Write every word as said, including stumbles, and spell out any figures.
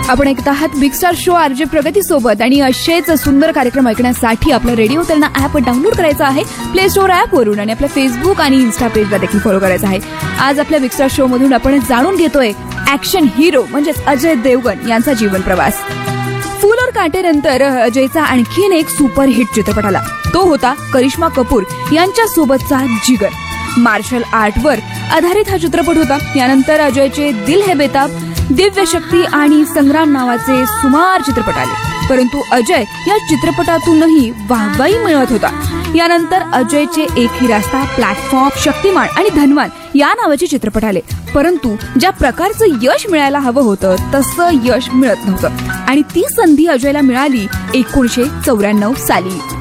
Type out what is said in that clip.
आपण ऐकत आहात बिग स्टार शो आरजे प्रगती सोबत आणि असेच सुंदर कार्यक्रम ऐकण्यासाठी आपलं रेडिओ तेलना ऍप डाउनलोड करायचं आहे प्ले स्टोर ऍप वरून आणि आपल्या फेसबुक आणि इन्स्टा पेजला देखील फॉलो करायचं आहे. आज आपल्या बिग स्टार शो मधून आपण जाणून घेतोय ऍक्शन हिरो म्हणजेच अजय देवगण यांचा जीवन प्रवास. फूल और कांटे नंतर अजयचा आणखीन एक सुपरहिट चित्रपट आला. तो होता करिश्मा कपूर यांच्या सोबतचा जिगर. मार्शल आर्टवर आधारित हा चित्रपट होता. यानंतर अजयचे दिल है बेताब, दिव्य शक्ती आणि संग्राम नावाचे सुमार चित्रपट आले. परंतु अजय या चित्रपटातूनही वाहवाही मिळवत होता. यानंतर अजयचे एक ही रास्ता, प्लॅटफॉर्म, शक्तिमान आणि धनवान या नावाचे चित्रपट आले. परंतु ज्या प्रकारचं यश मिळायला हवं होतं तसं यश मिळत नव्हतं आणि ती संधी अजयला मिळाली एकोणीसशे चौऱ्याण्णव साली.